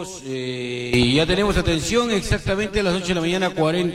amigos, ya tenemos atención exactamente a las 8 de la mañana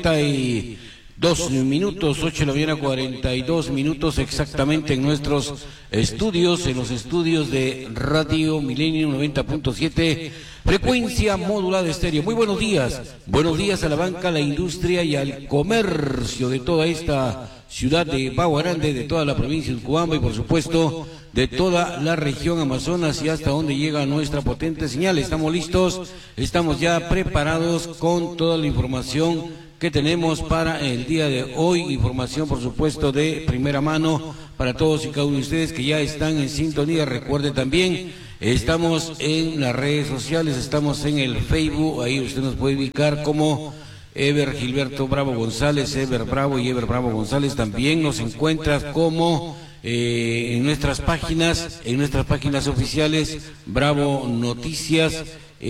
42 minutos, 8 de la mañana 42 minutos exactamente en nuestros estudios, en los estudios de Radio Milenio 90.7, frecuencia modulada estéreo. Muy buenos días a la banca, a la industria y al comercio de toda esta ciudad de Baguarande, de toda la provincia de Cubamba y por supuesto de toda la región Amazonas y hasta donde llega nuestra potente señal. Estamos listos, estamos ya preparados con toda la información que tenemos para el día de hoy, información por supuesto de primera mano para todos y cada uno de ustedes que ya están en sintonía. Recuerde también, estamos en las redes sociales, estamos en el Facebook, ahí usted nos puede ubicar como Ever Gilberto Bravo González, Ever Bravo y Ever Bravo González. También nos encuentras como en nuestras páginas oficiales, Bravo Noticias,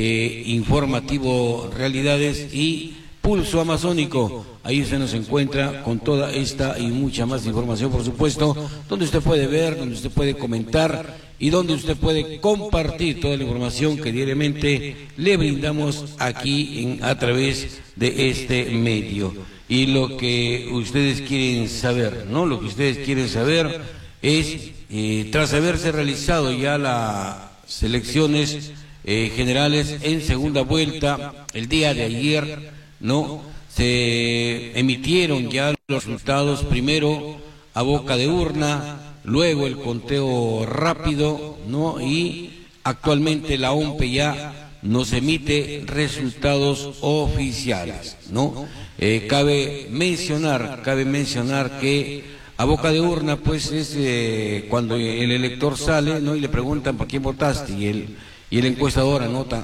Informativo Realidades y Pulso Amazónico. Ahí usted nos encuentra con toda esta y mucha más información, por supuesto, donde usted puede ver, donde usted puede comentar y donde usted puede compartir toda la información que diariamente le brindamos aquí a través de este medio. Y lo que ustedes quieren saber, ¿no? Lo que ustedes quieren saber es, tras haberse realizado ya las elecciones generales en segunda vuelta, el día de ayer, ¿no? Se emitieron ya los resultados, primero a boca de urna, luego el conteo rápido, ¿no? Y actualmente la OMPE ya nos emite resultados oficiales, ¿no? Cabe mencionar que a boca de urna, pues, es cuando el elector sale, ¿no? Y le preguntan por quién votaste, y el encuestador anota,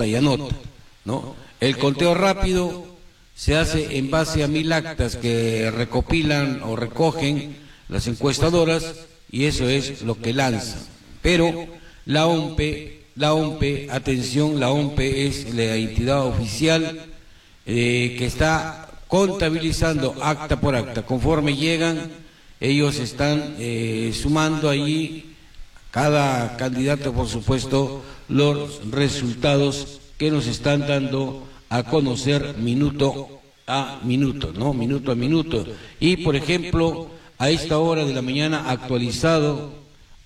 ¿no? El conteo rápido se hace en base a 1000 actas que recopilan o recogen las encuestadoras, y eso es lo que lanzan. Pero la OMPE, atención, la OMPE es la entidad oficial que está contabilizando acta por acta. Conforme llegan, ellos están sumando allí cada candidato, por supuesto, los resultados que nos están dando a conocer minuto a minuto, ¿no? Minuto a minuto. Y, por ejemplo, a esta hora de la mañana actualizado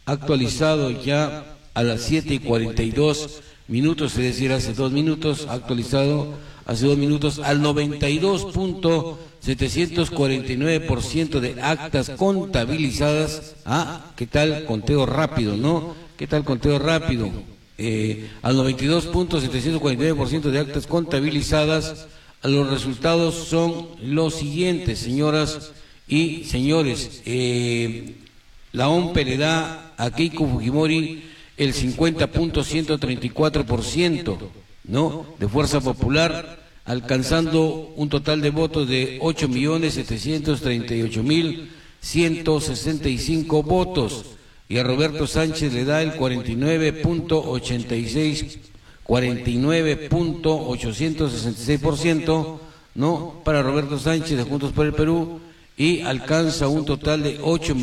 ya a las 7:42 minutos, es decir, hace 2 minutos, actualizado hace 2 minutos al 92.749% de actas contabilizadas. ¿Qué tal conteo rápido, no? ¿Qué tal conteo rápido? Al 92.749% de actas contabilizadas. Los resultados son los siguientes, señoras y señores. La OMPE le da a Keiko Fujimori el 50.134%, ¿no?, de fuerza popular, alcanzando un total de votos de 8.738.165 votos. Y a Roberto Sánchez le da el 49.866%, ¿no?, para Roberto Sánchez de Juntos por el Perú, y alcanza un total de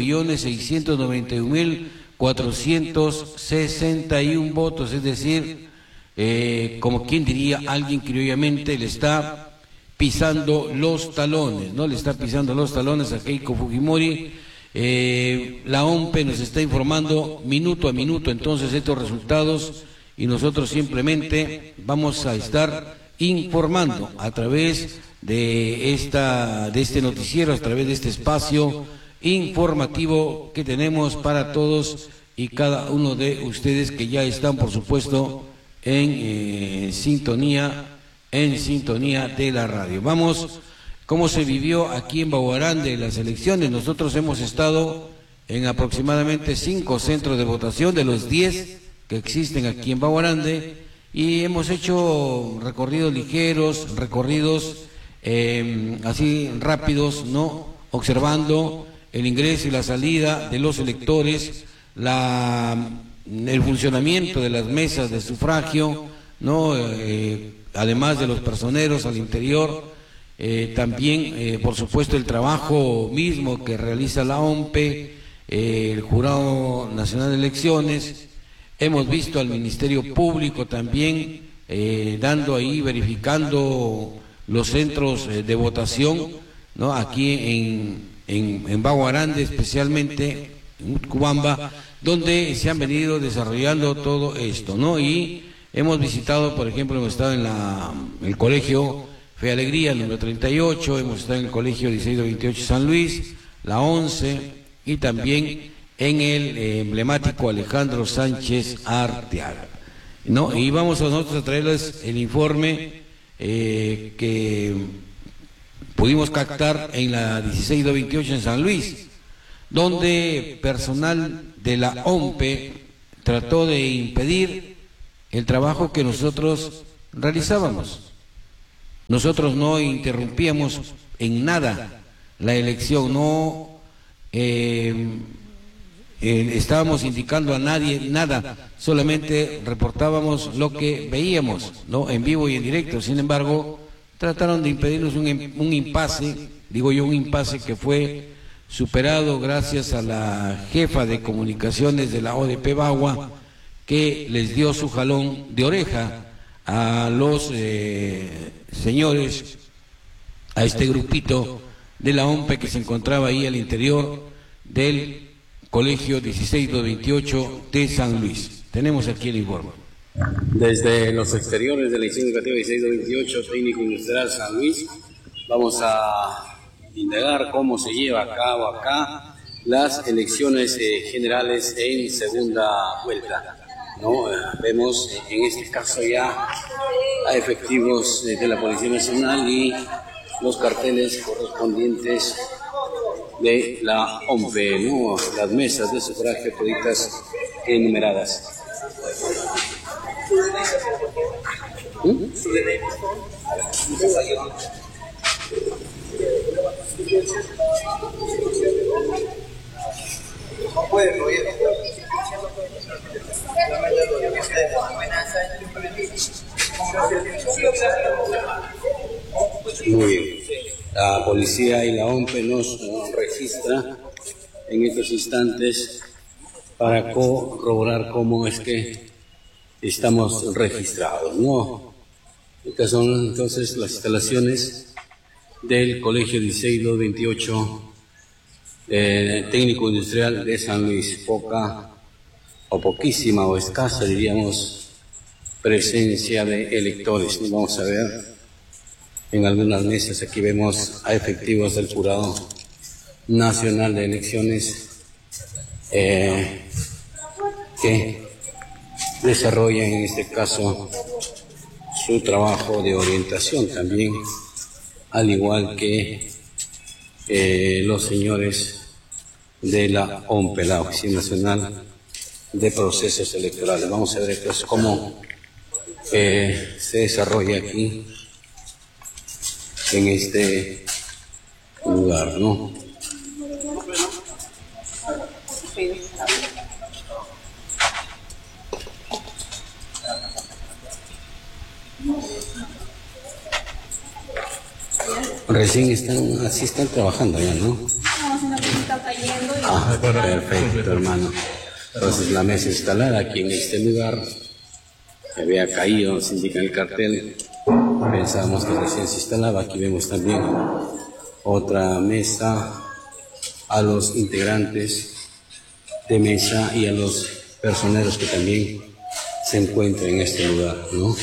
8.691.461 votos, es decir, como quien diría, alguien criollamente le está pisando los talones, ¿no? Le está pisando los talones a Keiko Fujimori. La OMPE nos está informando minuto a minuto entonces estos resultados, y nosotros simplemente vamos a estar informando a través de este noticiero, a través de este espacio informativo que tenemos para todos y cada uno de ustedes que ya están, por supuesto, en sintonía de la radio. Vamos, ¿cómo se vivió aquí en Baguarande las elecciones? Nosotros hemos estado en aproximadamente 5 centros de votación de los 10 que existen aquí en Baguarande, y hemos hecho recorridos ligeros, así rápidos, ¿no?, observando el ingreso y la salida de los electores, el funcionamiento de las mesas de sufragio, ¿no?, además de los personeros al interior, también, por supuesto, el trabajo mismo que realiza la OMPE, el Jurado Nacional de Elecciones. Hemos visto al Ministerio Público también dando ahí, verificando los centros de votación, ¿no? Aquí en Bagua Grande, especialmente en Utcubamba, donde se han venido desarrollando todo esto, ¿no? Y hemos visitado, por ejemplo, hemos estado en el colegio Fe y Alegría, número 38, hemos estado en el colegio 1628 San Luis, la 11, y también en el emblemático Alejandro Sánchez Arteaga, ¿no? Y vamos a nosotros a traerles el informe que pudimos captar en la 1628 en San Luis, donde personal de la OMPE trató de impedir el trabajo que nosotros realizábamos. Nosotros no interrumpíamos en nada la elección, no estábamos indicando a nadie nada, solamente reportábamos lo que veíamos, ¿no? En vivo y en directo. Sin embargo, trataron de impedirnos un impasse, digo yo, un impasse que fue superado gracias a la jefa de comunicaciones de la ODP Bagua, que les dio su jalón de oreja a los señores, a este grupito de la OMPE que se encontraba ahí al interior del Colegio 1628 de San Luis. Tenemos aquí el informe. Desde los exteriores de la institución educativa 1628, técnico industrial San Luis, vamos a indagar cómo se lleva a cabo acá las elecciones generales en segunda vuelta, ¿no? Vemos en este caso ya a efectivos de la Policía Nacional y los carteles correspondientes de la OMPE, ¿no? Las mesas de sufragio toditas enumeradas. Muy bien. La policía y la OMPE nos registra en estos instantes para corroborar cómo es que estamos registrados, ¿no? Estas son entonces las instalaciones del Colegio 1628 Técnico Industrial de San Luis. Poca o poquísima o escasa, diríamos, presencia de electores. Vamos a ver en algunas mesas, aquí vemos a efectivos del Jurado Nacional de Elecciones que desarrollan en este caso su trabajo de orientación también, al igual que los señores de la OMPE, la Oficina Nacional de Procesos Electorales. Vamos a ver entonces cómo se desarrolla aquí en este lugar, ¿no? Recién están trabajando ya, ¿no? Ah, perfecto, hermano. Entonces la mesa instalada aquí en este lugar, que había caído, se indica en el cartel, pensábamos que recién se instalaba. Aquí vemos también otra mesa a los integrantes de mesa y a los personeros que también se encuentran en este lugar, ¿no?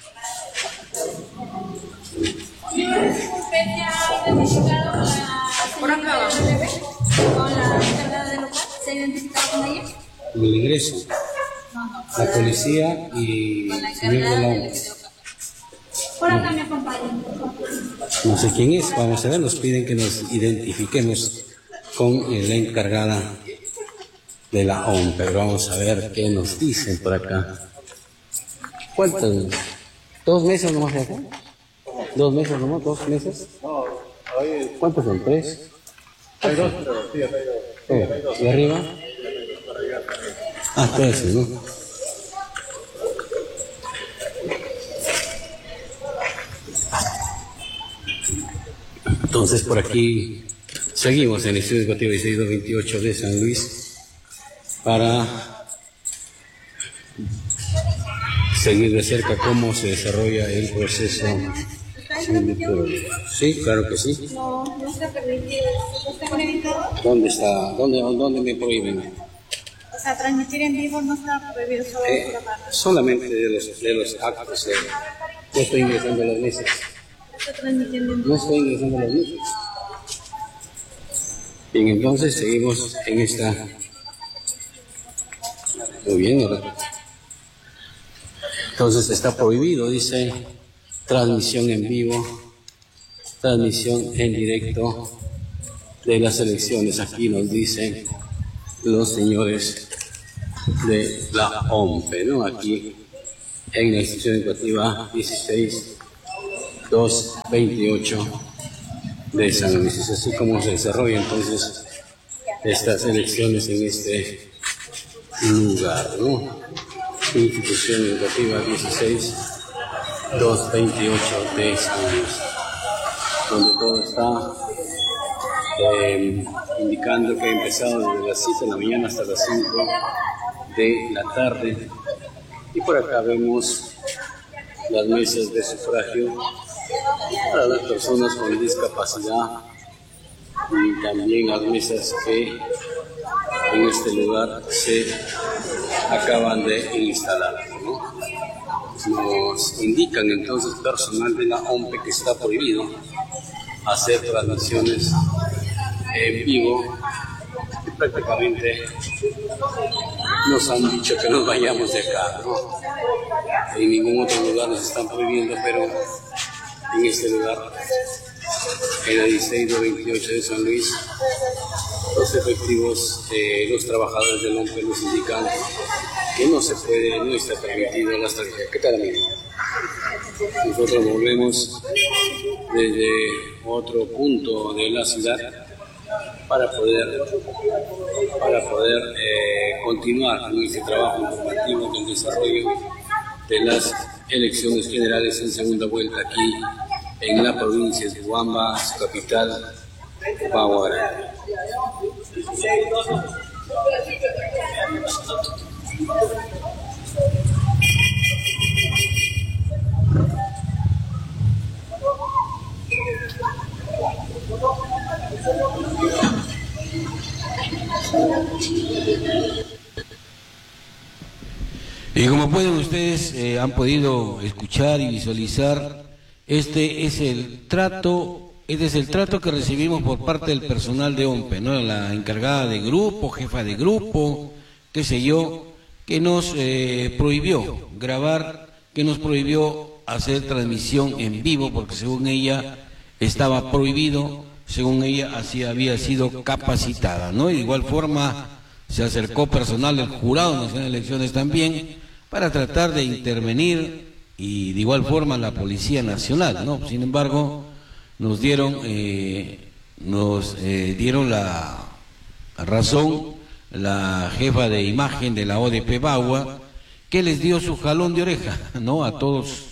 Por acá, con la encargada del local, ¿se ha identificado con ella? En el ingreso, la policía y el señor de la OMPE. Por acá me acompañan. No sé quién es, vamos a ver, nos piden que nos identifiquemos con la encargada de la OMPE, pero vamos a ver qué nos dicen por acá. ¿Cuántos? ¿2 meses nomás de acá? 2 meses nomás, 2 meses. ¿Cuántos son? 3. Hay 2, pero sí, hay 2. ¿Y arriba? Ah, 3, ¿no? Entonces por aquí seguimos en el Instituto Educativo 1628 de San Luis para seguir de cerca cómo se desarrolla el proceso. Sí, claro que sí. No, no está permitido. ¿No está prohibido? ¿Dónde está? ¿Dónde me prohíben? O sea, transmitir en vivo no está prohibido solo por la parte. Solamente de los actos. No estoy ingresando a las mesas. Está transmitiendo en vivo. No estoy ingresando a las mesas. Bien, entonces seguimos en esta. Muy bien, ¿verdad? Entonces está prohibido, dice, transmisión en vivo, transmisión en directo de las elecciones. Aquí nos dicen los señores de la OMPE, ¿no? Aquí en la institución educativa 16.228 de San Luis. Es así como se desarrolla entonces estas elecciones en este lugar, ¿no? Institución educativa 16.228 de San Luis, donde todo está indicando que ha empezado desde las 7 de la mañana hasta las 5 de la tarde. Y por acá vemos las mesas de sufragio para las personas con discapacidad y también las mesas que en este lugar se acaban de instalar, ¿no? Nos indican entonces personal de la OMPE que está prohibido hacer transmisiones en vivo y prácticamente nos han dicho que nos vayamos de acá, ¿no? En ningún otro lugar nos están prohibiendo, pero en este lugar, en la 16.228 de San Luis, los efectivos, los trabajadores del OMPE nos indican que no se puede, no está permitido las transmisiones. ¿Qué tal, amigo? Nosotros volvemos desde otro punto de la ciudad para poder continuar con este trabajo informativo del desarrollo de las elecciones generales en segunda vuelta aquí en la provincia de Huamba, su capital, Baguara. Y como pueden ustedes, han podido escuchar y visualizar, este es el trato que recibimos por parte del personal de OMPE, ¿no? La encargada de grupo, jefa de grupo, qué sé yo, que nos prohibió grabar, que nos prohibió hacer transmisión en vivo, porque según ella estaba prohibido, según ella así había sido capacitada, ¿no? Y de igual forma se acercó personal del Jurado Nacional de Elecciones también para tratar de intervenir, y de igual forma la Policía Nacional, ¿no? Sin embargo, nos dieron la razón la jefa de imagen de la ODP Bagua, que les dio su jalón de oreja, ¿no? A todos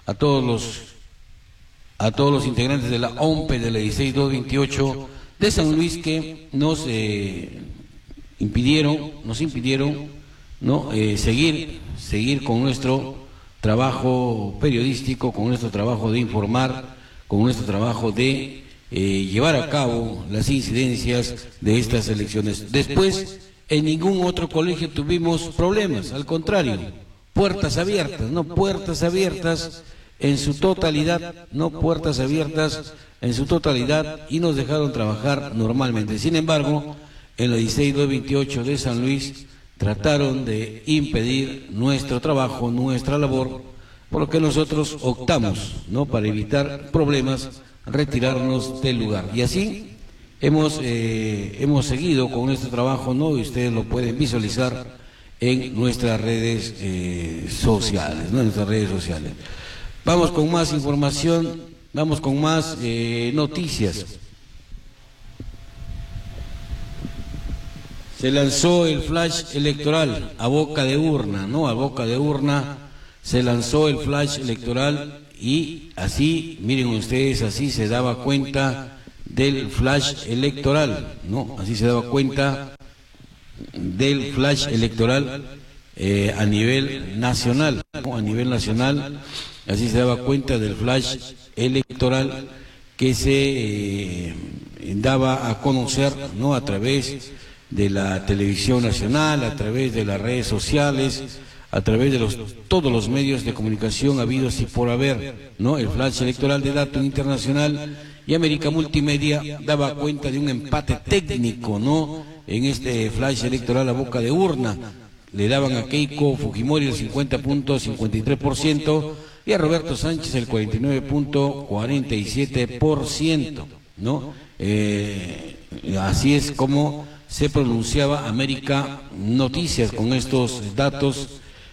los integrantes de la OMPE de la 16.228 de San Luis, que nos impidieron, ¿no? seguir con nuestro trabajo periodístico, con nuestro trabajo de informar, con nuestro trabajo de llevar a cabo las incidencias de estas elecciones. Después, en ningún otro colegio tuvimos problemas, al contrario, puertas abiertas, no puertas abiertas en su totalidad, no puertas abiertas en su totalidad, y nos dejaron trabajar normalmente. Sin embargo, en la 16.228 de San Luis trataron de impedir nuestro trabajo, nuestra labor, por lo que nosotros optamos, ¿no? Para evitar problemas, retirarnos del lugar. Y así hemos seguido con nuestro trabajo, ¿no? Y ustedes lo pueden visualizar en nuestras redes sociales, ¿no? En nuestras redes sociales. Vamos con más información, vamos con más noticias. Se lanzó el flash electoral a boca de urna, ¿no? A boca de urna se lanzó el flash electoral, y así, miren ustedes, así se daba cuenta del flash electoral, ¿no? Así se daba cuenta del flash electoral a nivel nacional, ¿no? A nivel nacional, así se daba cuenta del flash electoral que se daba a conocer, ¿no? A través de la televisión nacional, a través de las redes sociales, a través de todos los medios de comunicación habidos y por haber, ¿no? El flash electoral de Datum Internacional y América Multimedia daba cuenta de un empate técnico, ¿no? En este flash electoral a boca de urna. Le daban a Keiko Fujimori el 50.53% y a Roberto Sánchez el 49.47%, ¿no? Así es como se pronunciaba América Noticias con estos datos,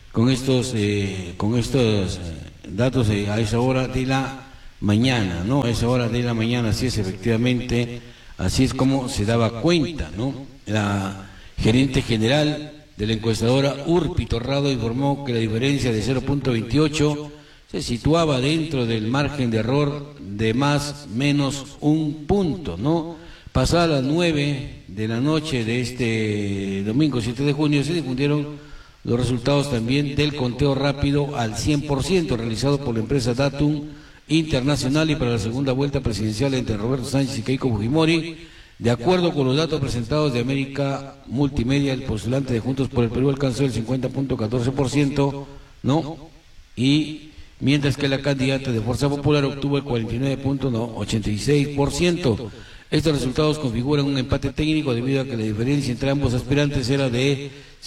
a esa hora de la mañana, ¿no? A esa hora de la mañana, así es efectivamente, así es como se daba cuenta, ¿no? La gerente general de la encuestadora Urpi Torrado informó que la diferencia de 0.28 se situaba dentro del margen de error de más menos un punto, ¿no? Pasadas las 9 de la noche de este domingo 7 de junio se difundieron los resultados también del conteo rápido al 100% realizado por la empresa Datum Internacional y para la segunda vuelta presidencial entre Roberto Sánchez y Keiko Fujimori. De acuerdo con los datos presentados de América Multimedia, el postulante de Juntos por el Perú alcanzó el 50.14%, ¿no? Y mientras que la candidata de Fuerza Popular obtuvo el 49.86%. Estos resultados configuran un empate técnico debido a que la diferencia entre ambos aspirantes era de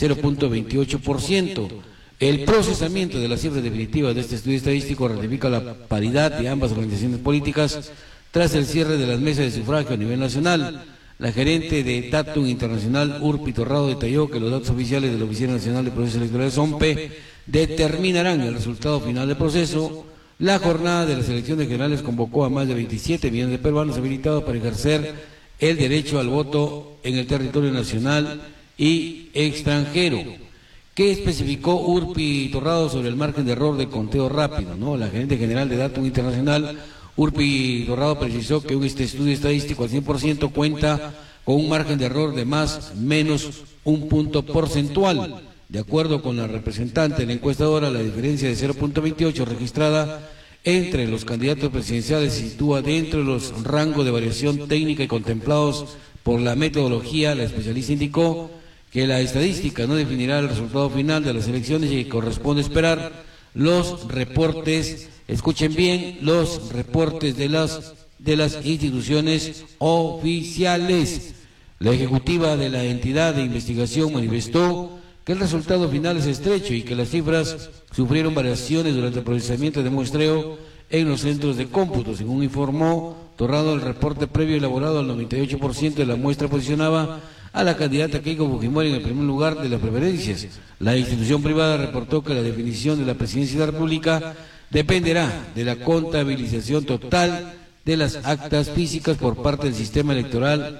0.28%. El procesamiento de las cifras definitivas de este estudio estadístico ratifica la paridad de ambas organizaciones políticas tras el cierre de las mesas de sufragio a nivel nacional. La gerente de Datum Internacional, Urpi Torrado, detalló que los datos oficiales de la Oficina Nacional de Procesos Electorales, OMPE, determinarán el resultado final del proceso. La jornada de las elecciones generales convocó a más de 27 millones de peruanos habilitados para ejercer el derecho al voto en el territorio nacional y extranjero. ¿Qué especificó Urpi Torrado sobre el margen de error del conteo rápido, ¿no? La gerente general de Datum Internacional, Urpi Torrado, precisó que este estudio estadístico al 100% cuenta con un margen de error de más menos un punto porcentual. De acuerdo con la representante de la encuestadora, la diferencia de 0.28 registrada entre los candidatos presidenciales se sitúa dentro de los rangos de variación técnica y contemplados por la metodología. La especialista indicó que la estadística no definirá el resultado final de las elecciones y que corresponde esperar los reportes, escuchen bien, los reportes de las instituciones oficiales. La ejecutiva de la entidad de investigación manifestó que el resultado final es estrecho y que las cifras sufrieron variaciones durante el procesamiento de muestreo en los centros de cómputo. Según informó Torrado, el reporte previo elaborado al 98% de la muestra posicionaba a la candidata Keiko Fujimori en el primer lugar de las preferencias. La institución privada reportó que la definición de la presidencia de la República dependerá de la contabilización total de las actas físicas por parte del sistema electoral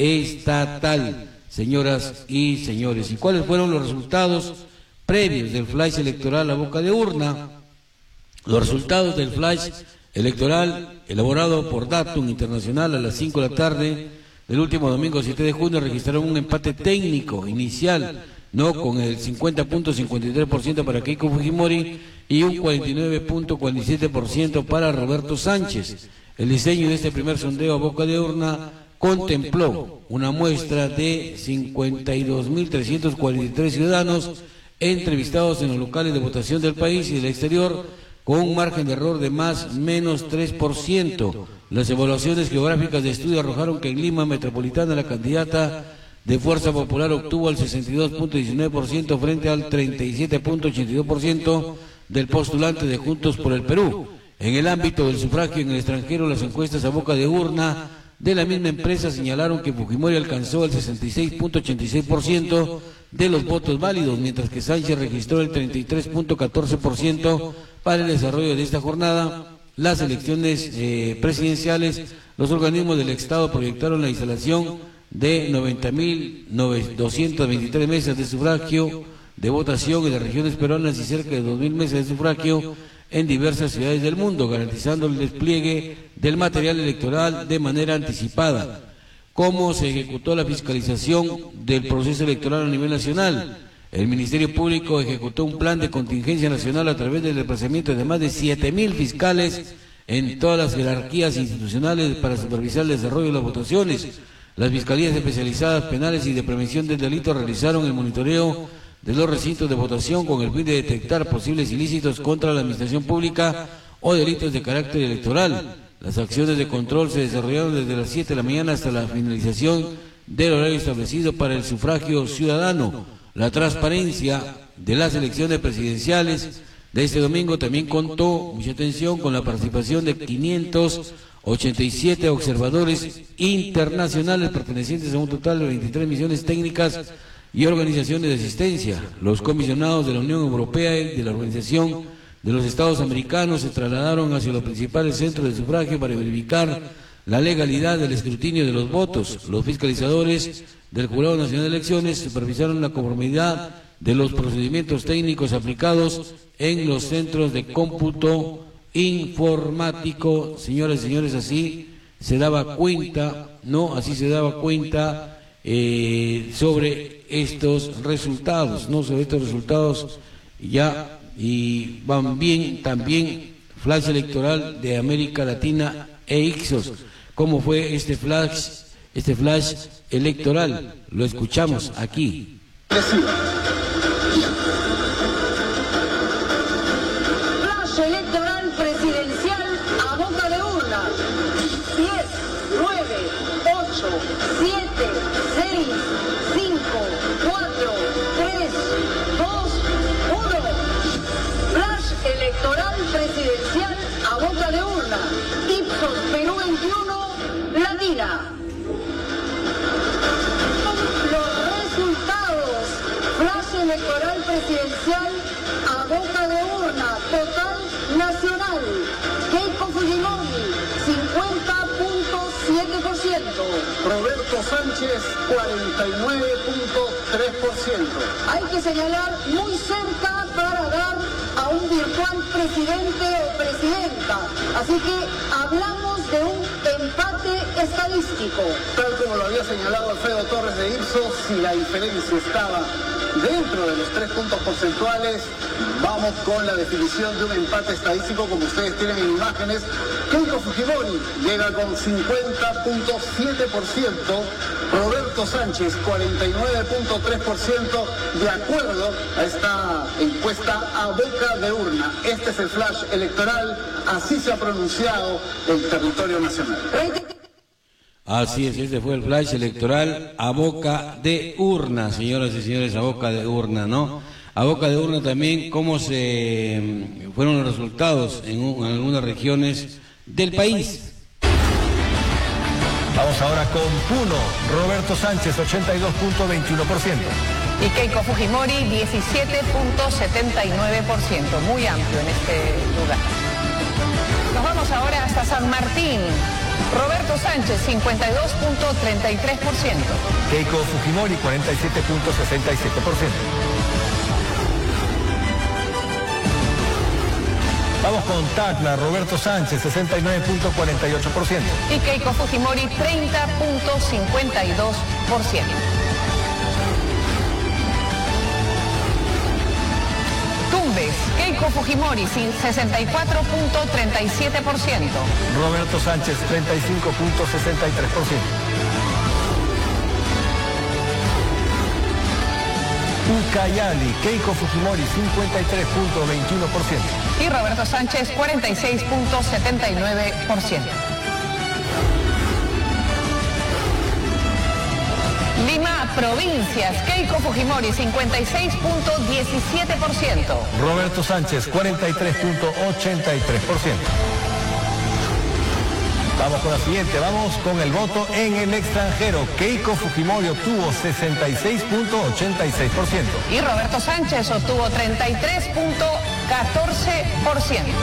estatal. Señoras y señores, ¿y cuáles fueron los resultados previos del flash electoral a boca de urna? Los resultados del flash electoral elaborado por Datum Internacional a las 5 de la tarde del último domingo 7 de junio registraron un empate técnico inicial, ¿no? Con el 50.53% para Keiko Fujimori y un 49.47% para Roberto Sánchez. El diseño de este primer sondeo a boca de urna contempló una muestra de 52.343 ciudadanos entrevistados en los locales de votación del país y del exterior, con un margen de error de más menos 3%. Las evaluaciones geográficas de estudio arrojaron que en Lima Metropolitana la candidata de Fuerza Popular obtuvo el 62.19% frente al 37.82% del postulante de Juntos por el Perú. En el ámbito del sufragio en el extranjero, las encuestas a boca de urna de la misma empresa señalaron que Fujimori alcanzó el 66.86% de los votos válidos, mientras que Sánchez registró el 33.14%. Para el desarrollo de esta jornada, las elecciones presidenciales, los organismos del Estado proyectaron la instalación de 90.223 mesas de sufragio de votación en las regiones peruanas y cerca de 2.000 mesas de sufragio en diversas ciudades del mundo, garantizando el despliegue del material electoral de manera anticipada. ¿Cómo se ejecutó la fiscalización del proceso electoral a nivel nacional? El Ministerio Público ejecutó un plan de contingencia nacional a través del desplazamiento de más de 7.000 fiscales en todas las jerarquías institucionales para supervisar el desarrollo de las votaciones. Las fiscalías especializadas penales y de prevención del delito realizaron el monitoreo de los recintos de votación con el fin de detectar posibles ilícitos contra la administración pública o delitos de carácter electoral. Las acciones de control se desarrollaron desde las 7 de la mañana hasta la finalización del horario establecido para el sufragio ciudadano. La transparencia de las elecciones presidenciales de este domingo también contó, mucha atención, con la participación de 587 observadores internacionales pertenecientes a un total de 23 misiones técnicas y organizaciones de asistencia. Los comisionados de la Unión Europea y de la Organización de los Estados Americanos se trasladaron hacia los principales centros de sufragio para verificar la legalidad del escrutinio de los votos. Los fiscalizadores del Jurado Nacional de Elecciones supervisaron la conformidad de los procedimientos técnicos aplicados en los centros de cómputo informático. Señoras y señores, así se daba cuenta, sobre estos resultados, sobre estos resultados ya, y van bien también flash electoral de América Latina e Ixos. ¿Cómo fue este flash electoral? Lo escuchamos aquí. Flash electoral presidencial a boca de urna. 10, 9, 8, 7, 6, 5, 4, 3, 2, 1. Flash electoral presidencial a boca de urna. Ipsos Perú 21, Latina. Los resultados. Flash electoral presidencial a boca de urna. Total nacional. Keiko Fujimori, 50.7%. Roberto Sánchez, 49.3%. Hay que señalar muy cerca para dar a un virtual presidente o presidenta. Así que hablamos de un empate estadístico. Tal como lo había señalado Alfredo Torres de Ipsos, si la diferencia estaba dentro de los 3 puntos porcentuales, vamos con la definición de un empate estadístico, como ustedes tienen en imágenes. Keiko Fujimori llega con 50.7%, Roberto Sánchez 49.3%, de acuerdo a esta encuesta a boca de urna. Este es el flash electoral, así se ha pronunciado el territorio nacional. Así es, este fue el flash electoral a boca de urna, señoras y señores, a boca de urna, ¿no? A boca de urna también cómo se fueron los resultados en algunas regiones del país. Vamos ahora con Puno, Roberto Sánchez, 82.21%. Y Keiko Fujimori, 17.79%, muy amplio en este lugar. Nos vamos ahora hasta San Martín. Roberto Sánchez, 52.33%. Keiko Fujimori, 47.67%. Vamos con Tacna, Roberto Sánchez, 69.48%. Y Keiko Fujimori, 30.52%. Tumbes, Keiko Fujimori, 64.37%. Roberto Sánchez, 35.63%. Ucayali, Keiko Fujimori, 53.21%. Y Roberto Sánchez, 46.79%. Lima, provincias, Keiko Fujimori, 56.17%. Roberto Sánchez, 43.83%. Vamos con la siguiente, vamos con el voto en el extranjero. Keiko Fujimori obtuvo 66.86%. Y Roberto Sánchez obtuvo 33.14%.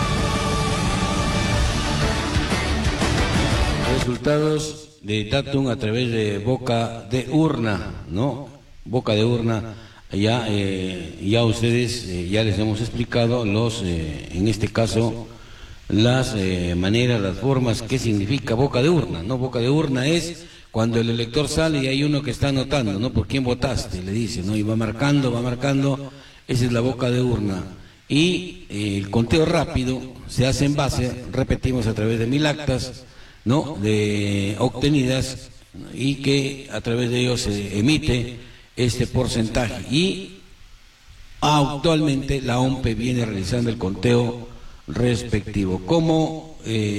Resultados de Datum a través de boca de urna, ¿no? Boca de urna, ya ustedes, ya les hemos explicado en este caso, las maneras, las formas, qué significa boca de urna, ¿no? Boca de urna es cuando el elector sale y hay uno que está anotando, ¿no? ¿Por quién votaste? Le dice, ¿no? Y va marcando, esa es la boca de urna. Y el conteo rápido se hace en base, repetimos, a través de 1000 actas, ¿no? Obtenidas, y que a través de ellos se emite este porcentaje. Y actualmente la OMPE viene realizando el conteo respectivo, como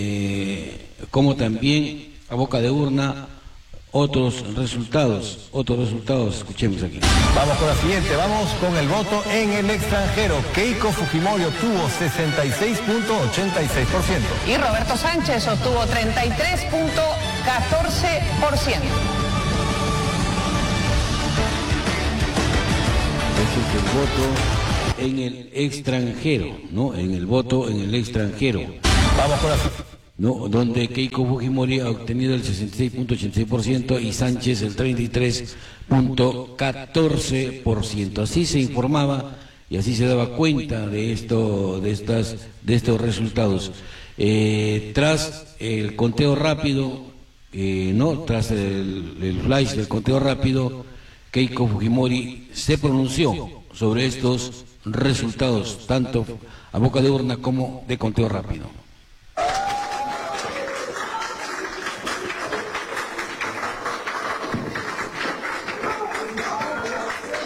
también a boca de urna otros resultados, escuchemos aquí. Vamos con la siguiente, vamos con el voto en el extranjero. Keiko Fujimori obtuvo 66.86%. Y Roberto Sánchez obtuvo 33.14%. Ese es el voto en el extranjero, ¿no? En el voto en el extranjero. Vamos con la ¿no? Donde Keiko Fujimori ha obtenido el 66.86% y Sánchez el 33.14%. Así se informaba y así se daba cuenta de estos resultados. Tras el conteo rápido, tras el flash del conteo rápido, Keiko Fujimori se pronunció sobre estos resultados, tanto a boca de urna como de conteo rápido.